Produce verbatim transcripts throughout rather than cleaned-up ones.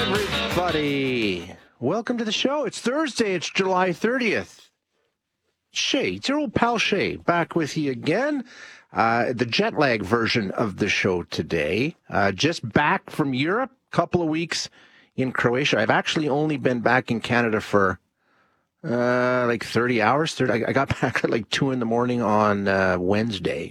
everybody. Welcome to the show. It's Thursday. It's July thirtieth. Shay, it's your old pal Shay, back with you again. Uh, the jet lag version of the show today. Uh, just back from Europe, couple of weeks in Croatia. I've actually only been back in Canada for uh, like thirty hours. thirty, I, I got back at like two in the morning on uh, Wednesday.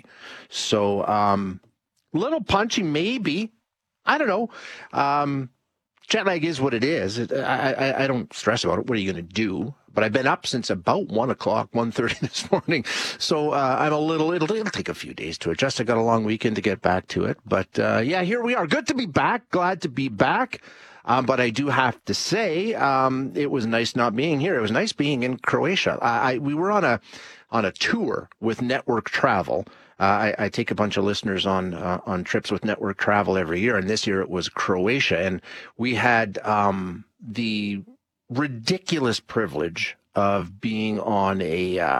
So um, a little punchy, maybe. I don't know. Um, jet lag is what it is. It, I, I, I don't stress about it. What are you going to do? But I've been up since about one o'clock, one thirty this morning. So uh, I'm a little, it'll, it'll take a few days to adjust. I got a long weekend to get back to it. But uh, yeah, here we are. Good to be back. Glad to be back. Um, but I do have to say, um, it was nice not being here. It was nice being in Croatia. I, I we were on a on a tour with Network Travel. Uh, I, I take a bunch of listeners on uh, on trips with Network Travel every year, and this year it was Croatia, and we had um, the ridiculous privilege of being on a uh,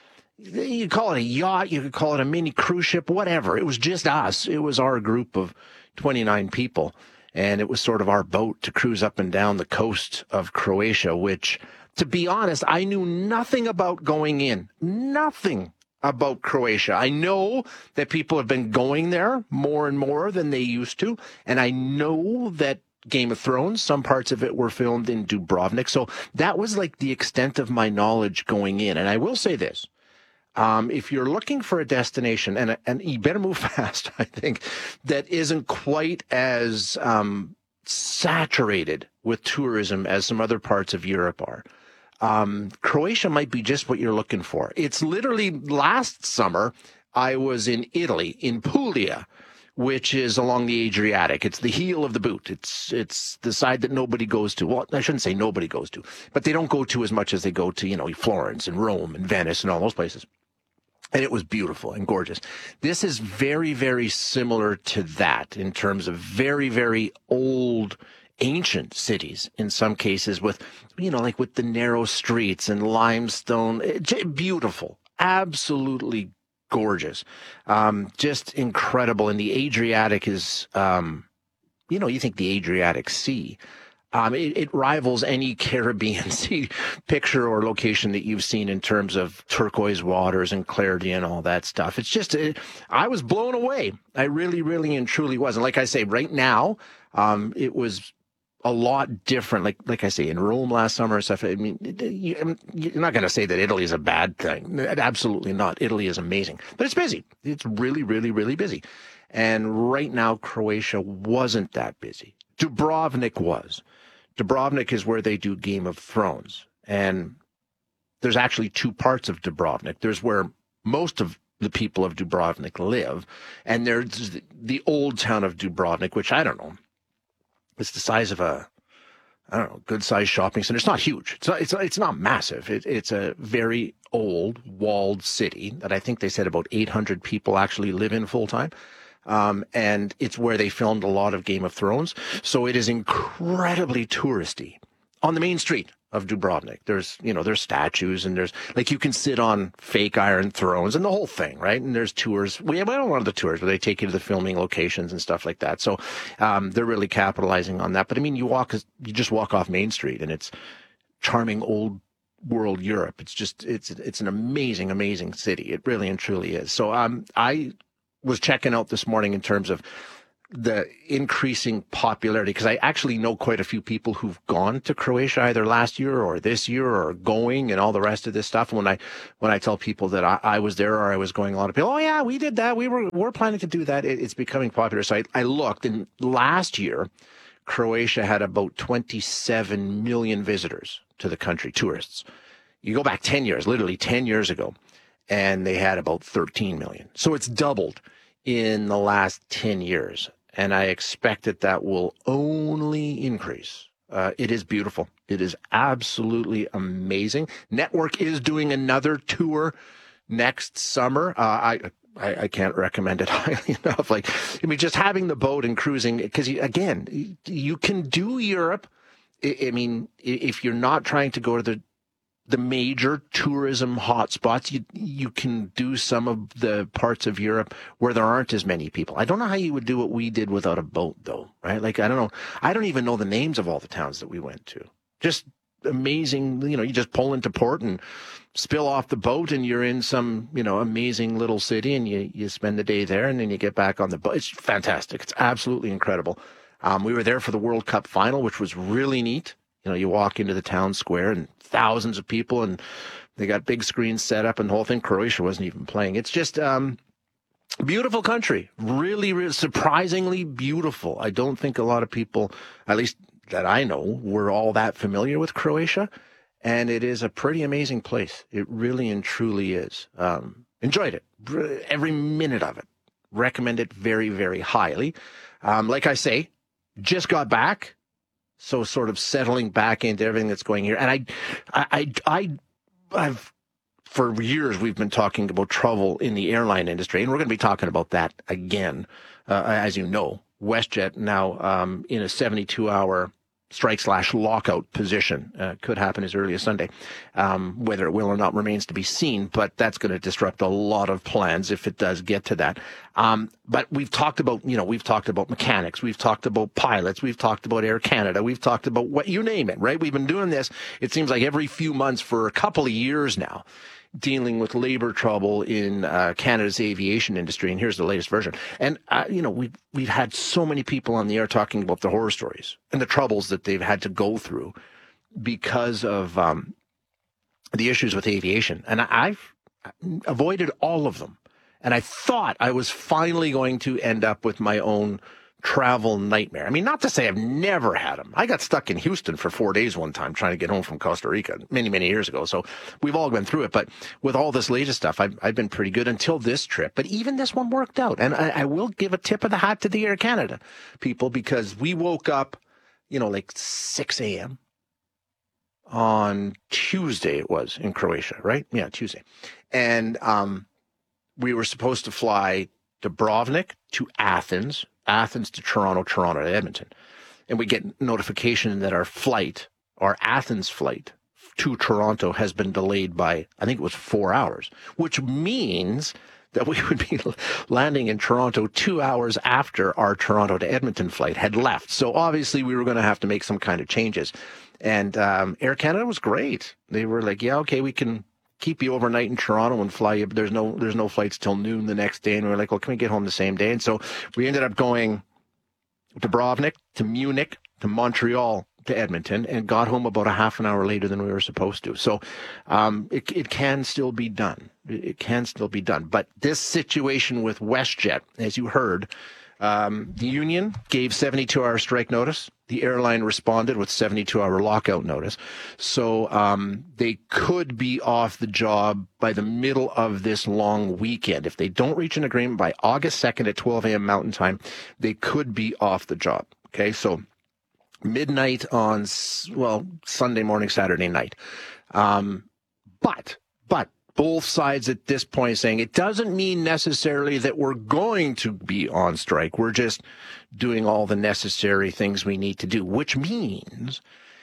you could call it a yacht, you could call it a mini cruise ship, whatever. It was just us. It was our group of twenty-nine people, and it was sort of our boat to cruise up and down the coast of Croatia, which, to be honest, I knew nothing about going in. Nothing about Croatia. I know that people have been going there more and more than they used to, and I know that Game of Thrones, some parts of it were filmed in Dubrovnik, so that was like the extent of my knowledge going in. And I will say this, um, if you're looking for a destination, and and you better move fast, I think, that isn't quite as um, saturated with tourism as some other parts of Europe are, Um, Croatia might be just what you're looking for. It's literally last summer, I was in Italy, in Puglia, which is along the Adriatic. It's the heel of the boot. It's, it's the side that nobody goes to. Well, I shouldn't say nobody goes to, but they don't go to as much as they go to, you know, Florence and Rome and Venice and all those places. And it was beautiful and gorgeous. This is very, very similar to that in terms of very, very old, ancient cities in some cases with, you know, like with the narrow streets and limestone. Beautiful. Absolutely gorgeous. Um, just incredible. And the Adriatic is, um, you know, you think the Adriatic Sea. Um, it, it rivals any Caribbean Sea picture or location that you've seen in terms of turquoise waters and clarity and all that stuff. It's just, it, I was blown away. I really, really and truly was. And like I say, right now, um, it was a lot different. Like, like I say, in Rome last summer and stuff. I mean, you, you're not going to say that Italy is a bad thing. Absolutely not. Italy is amazing, but it's busy. It's really, really, really busy. And right now, Croatia wasn't that busy. Dubrovnik was. Dubrovnik is where they do Game of Thrones. And there's actually two parts of Dubrovnik. There's where most of the people of Dubrovnik live. And there's the old town of Dubrovnik, which I don't know. It's the size of a, I don't know, good-sized shopping center. It's not huge. It's not, it's, it's not massive. It, it's a very old, walled city that I think they said about eight hundred people actually live in full-time. Um, and it's where they filmed a lot of Game of Thrones. So it is incredibly touristy on the main street of Dubrovnik. There's, you know, there's statues and there's, like, you can sit on fake iron thrones and the whole thing, right? And there's tours. We have a lot of the tours where they take you to the filming locations and stuff like that. So, um, they're really capitalizing on that. But I mean, you walk, you just walk off Main Street and it's charming old world Europe. It's just, it's, it's an amazing, amazing city. It really and truly is. So, um, I was checking out this morning in terms of the increasing popularity, because I actually know quite a few people who've gone to Croatia either last year or this year or going and all the rest of this stuff. When I when I tell people that I, I was there or I was going, a lot of people, oh yeah, we did that. We were we're planning to do that. It, it's becoming popular. So I, I looked, and last year, Croatia had about twenty-seven million visitors to the country, tourists. You go back ten years, literally ten years ago, and they had about thirteen million. So it's doubled in the last ten years. And I expect that that will only increase. Uh, it is beautiful. It is absolutely amazing. Network is doing another tour next summer. Uh, I, I I can't recommend it highly enough. Like, I mean, just having the boat and cruising, because again, you can do Europe. I, I mean, if you're not trying to go to the the major tourism hotspots. You you can do some of the parts of Europe where there aren't as many people. I don't know how you would do what we did without a boat, though, right? Like, I don't know. I don't even know the names of all the towns that we went to. Just amazing. You know, you just pull into port and spill off the boat and you're in some, you know, amazing little city, and you, you spend the day there and then you get back on the boat. It's fantastic. It's absolutely incredible. Um, we were there for the World Cup final, which was really neat. You know, you walk into the town square and thousands of people, and they got big screens set up and the whole thing. Croatia wasn't even playing. It's just um, beautiful country. Really, really surprisingly beautiful. I don't think a lot of people, at least that I know, were all that familiar with Croatia. And it is a pretty amazing place. It really and truly is. Um, enjoyed it. Every minute of it. Recommend it very, very highly. Um, like I say, just got back. So sort of settling back into everything that's going here. And I, I, I, I I've, for years, we've been talking about trouble in the airline industry, and we're going to be talking about that again. Uh, as you know, WestJet now um, in a seventy-two hour strike slash lockout position. Uh, could happen as early as Sunday. Um, whether it will or not remains to be seen, but that's going to disrupt a lot of plans if it does get to that. Um, but we've talked about, you know, we've talked about mechanics, we've talked about pilots, we've talked about Air Canada, we've talked about what you name it, right? We've been doing this, it seems like every few months for a couple of years now, dealing with labor trouble in uh, Canada's aviation industry, and here's the latest version. And, uh, you know, we've, we've had so many people on the air talking about the horror stories and the troubles that they've had to go through because of um, the issues with aviation. And I've avoided all of them. And I thought I was finally going to end up with my own travel nightmare. I mean, not to say I've never had them. I got stuck in Houston for four days one time trying to get home from Costa Rica many, many years ago. So we've all been through it. But with all this latest stuff, I've, I've been pretty good until this trip. But even this one worked out. And I, I will give a tip of the hat to the Air Canada people, because we woke up, you know, like six a.m. on Tuesday it was in Croatia, right? Yeah, Tuesday. And um, we were supposed to fly Dubrovnik to Athens, Athens to Toronto, Toronto to Edmonton. And we get notification that our flight, our Athens flight to Toronto has been delayed by, I think it was four hours, which means that we would be landing in Toronto two hours after our Toronto to Edmonton flight had left. So obviously we were going to have to make some kind of changes. And um, Air Canada was great. They were like, yeah, okay, we can keep you overnight in Toronto and fly you, but there's no there's no flights till noon the next day. And we were like, well, can we get home the same day? And so we ended up going to Dubrovnik, to Munich, to Montreal, to Edmonton, and got home about a half an hour later than we were supposed to. So um, it, it can still be done. It can still be done. But this situation with WestJet, as you heard, um, the union gave seventy-two hour strike notice. The airline responded with seventy-two hour lockout notice. So um, they could be off the job by the middle of this long weekend. If they don't reach an agreement by August second at twelve a.m. Mountain Time, they could be off the job. Okay, so midnight on, well, Sunday morning, Saturday night. Um, but, but, both sides at this point saying it doesn't mean necessarily that we're going to be on strike. We're just doing all the necessary things we need to do, which means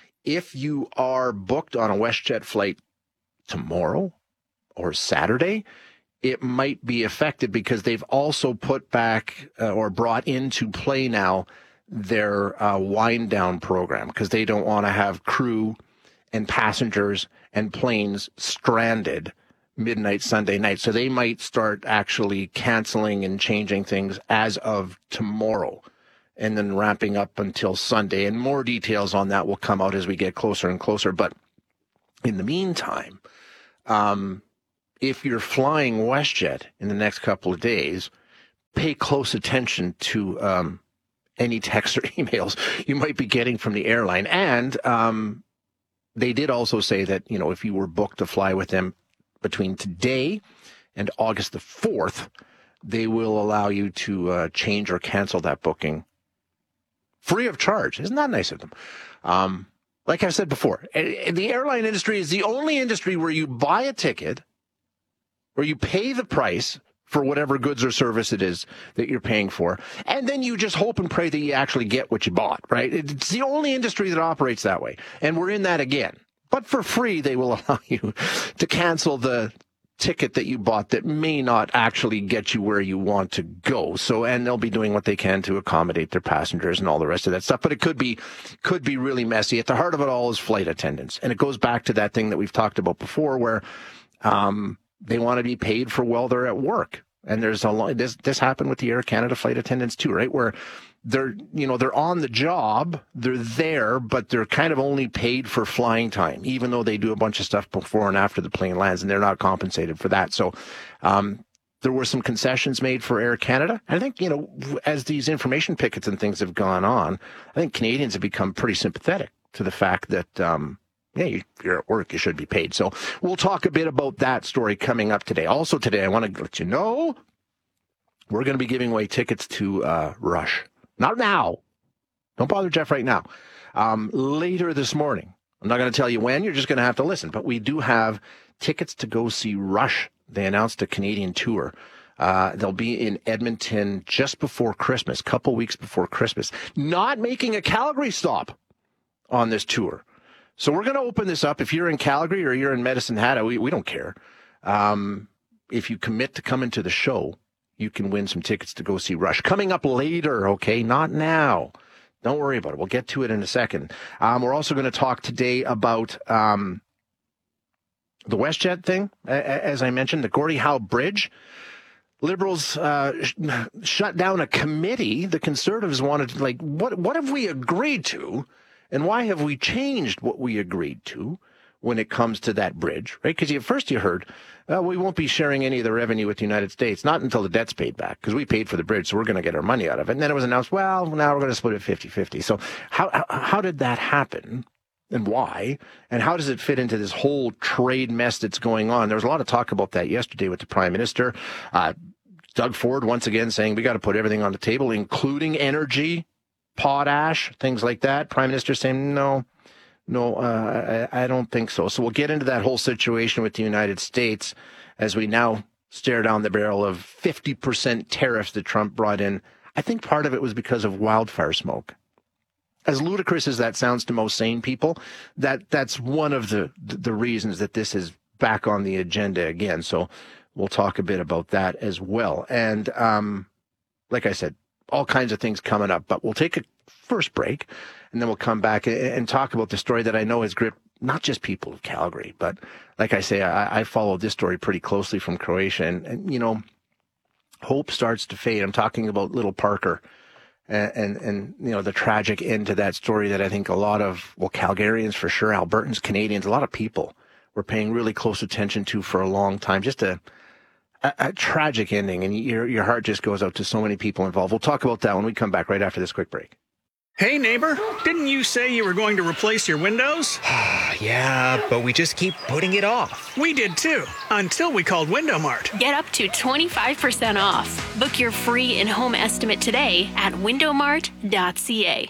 if you are booked on a WestJet flight tomorrow or Saturday, it might be affected because they've also put back uh, or brought into play now their uh, wind down program, because they don't want to have crew and passengers and planes stranded midnight Sunday night. So they might start actually canceling and changing things as of tomorrow and then ramping up until Sunday. And more details on that will come out as we get closer and closer. But in the meantime, um, if you're flying WestJet in the next couple of days, pay close attention to um, any text or emails you might be getting from the airline. And um, they did also say that, you know, if you were booked to fly with them between today and August the fourth, they will allow you to uh, change or cancel that booking free of charge. Isn't that nice of them? Um, like I said before, the airline industry is the only industry where you buy a ticket, where you pay the price for whatever goods or service it is that you're paying for, and then you just hope and pray that you actually get what you bought, right? It's the only industry that operates that way. And we're in that again. But for free, they will allow you to cancel the ticket that you bought that may not actually get you where you want to go. So, and they'll be doing what they can to accommodate their passengers and all the rest of that stuff. But it could be, could be really messy. At the heart of it all is flight attendants. And it goes back to that thing that we've talked about before where, um, they want to be paid for while they're at work. And there's a lot, this, this happened with the Air Canada flight attendants too, right? Where they're, you know, they're on the job, they're there, but they're kind of only paid for flying time, even though they do a bunch of stuff before and after the plane lands, and they're not compensated for that. So, um, there were some concessions made for Air Canada. I think, you know, as these information pickets and things have gone on, I think Canadians have become pretty sympathetic to the fact that, um, yeah, you, you're at work, you should be paid. So we'll talk a bit about that story coming up today. Also today, I want to let you know, we're going to be giving away tickets to, uh, Rush. Not now. Don't bother Jeff right now. Um, later this morning. I'm not going to tell you when. You're just going to have to listen. But we do have tickets to go see Rush. They announced a Canadian tour. Uh, they'll be in Edmonton just before Christmas, a couple weeks before Christmas. Not making a Calgary stop on this tour. So we're going to open this up. If you're in Calgary or you're in Medicine Hat, we, we don't care. Um, if you commit to coming to the show, you can win some tickets to go see Rush. Coming up later, okay? Not now. Don't worry about it. We'll get to it in a second. Um, we're also going to talk today about um, the WestJet thing, as I mentioned, the Gordie Howe Bridge. Liberals uh, sh- shut down a committee. The Conservatives wanted to, like, what, what have we agreed to, and why have we changed what we agreed to when it comes to that bridge, right? Because at first you heard, uh, we won't be sharing any of the revenue with the United States, not until the debt's paid back, because we paid for the bridge, so we're going to get our money out of it. And then it was announced, well, now we're going to split it fifty-fifty. So how, how how did that happen, and why? And how does it fit into this whole trade mess that's going on? There was a lot of talk about that yesterday with the Prime Minister. Uh, Doug Ford, once again, saying we got to put everything on the table, including energy, potash, things like that. Prime Minister saying, no, No, uh, I, I don't think so. So we'll get into that whole situation with the United States as we now stare down the barrel of fifty percent tariffs that Trump brought in. I think part of it was because of wildfire smoke. As ludicrous as that sounds to most sane people, that that's one of the the reasons that this is back on the agenda again. So we'll talk a bit about that as well. And um, like I said, all kinds of things coming up. But we'll take a first break, and then we'll come back and talk about the story that I know has gripped not just people of Calgary, but like I say, I, I followed this story pretty closely from Croatia. And, and, you know, hope starts to fade. I'm talking about little Parker and, and, and, you know, the tragic end to that story that I think a lot of, well, Calgarians for sure, Albertans, Canadians, a lot of people were paying really close attention to for a long time. Just a, a, a tragic ending. And your, your heart just goes out to so many people involved. We'll talk about that when we come back right after this quick break. Hey, neighbor, didn't you say you were going to replace your windows? Yeah, but we just keep putting it off. We did too, until we called Window Mart. Get up to twenty-five percent off. Book your free in-home estimate today at window mart dot c a.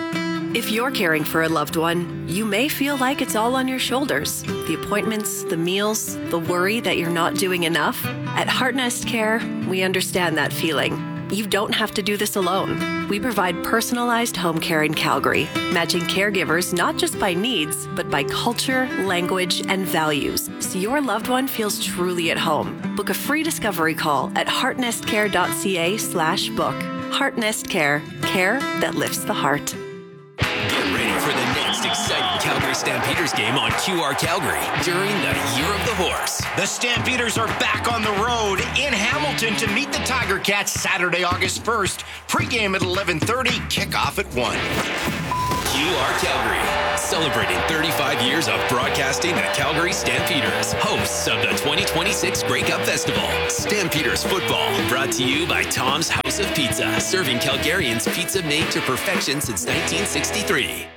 If you're caring for a loved one, you may feel like it's all on your shoulders. The appointments, the meals, the worry that you're not doing enough. At Heartnest Care, we understand that feeling. You don't have to do this alone. We provide personalized home care in Calgary, matching caregivers not just by needs, but by culture, language, and values, so your loved one feels truly at home. Book a free discovery call at heartnestcare dot c a slash book. Heartnest Care, care that lifts the heart. Get ready for the next exciting Calgary Stampeders game on Q R Calgary during the Year of the Horse. The Stampeders are back on the road in Hamilton to meet the Tiger Cats Saturday, August first. Pre-game at eleven thirty, kickoff at one. Q R Calgary, celebrating thirty-five years of broadcasting the Calgary Stampeders, hosts of the twenty twenty-six Grey Cup Festival. Stampeders football, brought to you by Tom's House of Pizza, serving Calgarians pizza made to perfection since nineteen sixty-three.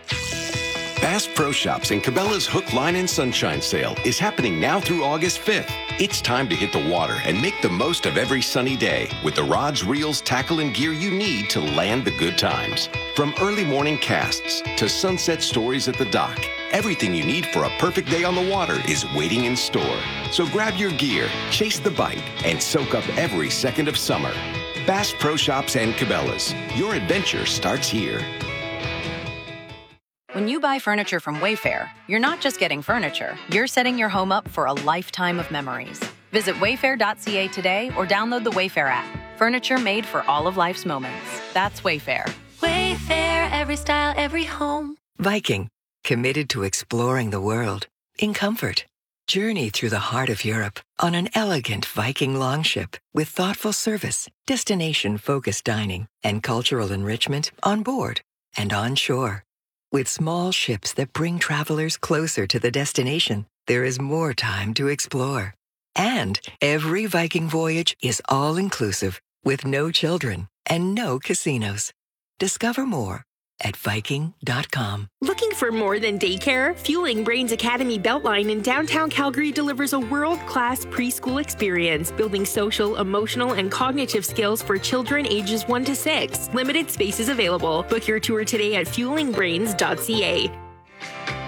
Bass Pro Shops and Cabela's Hook, Line, and Sunshine Sale is happening now through August fifth. It's time to hit the water and make the most of every sunny day with the rods, reels, tackle, and gear you need to land the good times. From early morning casts to sunset stories at the dock, everything you need for a perfect day on the water is waiting in store. So grab your gear, chase the bite, and soak up every second of summer. Bass Pro Shops and Cabela's. Your adventure starts here. When you buy furniture from Wayfair, you're not just getting furniture, you're setting your home up for a lifetime of memories. Visit wayfair dot c a today or download the Wayfair app. Furniture made for all of life's moments. That's Wayfair. Wayfair, every style, every home. Viking, committed to exploring the world in comfort. Journey through the heart of Europe on an elegant Viking longship with thoughtful service, destination-focused dining, and cultural enrichment on board and on shore. With small ships that bring travelers closer to the destination, there is more time to explore. And every Viking voyage is all-inclusive with no children and no casinos. Discover more at Viking dot com. Looking for more than daycare? Fueling Brains Academy Beltline in downtown Calgary delivers a world-class preschool experience, building social, emotional, and cognitive skills for children ages one to six. Limited spaces available. Book your tour today at fueling brains dot c a.